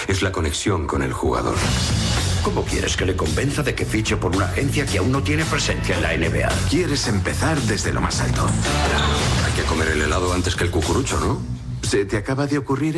es la conexión con el jugador. ¿Cómo quieres que le convenza de que fiche por una agencia que aún no tiene presencia en la NBA? Quieres empezar desde lo más alto. Hay que comer el helado antes que el cucurucho, ¿no? ¿Se te acaba de ocurrir